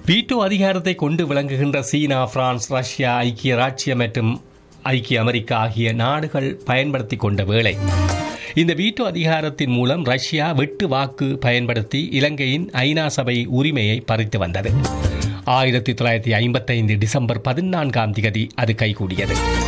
Veto அதிகாரத்தை கொண்டு விளங்குகின்ற சீனா, பிரான்ஸ், ரஷ்யா, ஐக்கிய ராச்சியம் மற்றும் ஐக்கிய அமெரிக்கா ஆகிய நாடுகள் பயன்படுத்தி கொண்ட வேளை இந்த வீட்டோ அதிகாரத்தின் மூலம் ரஷ்யா வெட்டு வாக்கு பயன்படுத்தி இலங்கையின் ஐநா சபை உரிமையை பறித்து வந்தது. 1955 டிசம்பர் 14 அது கைகூடியது.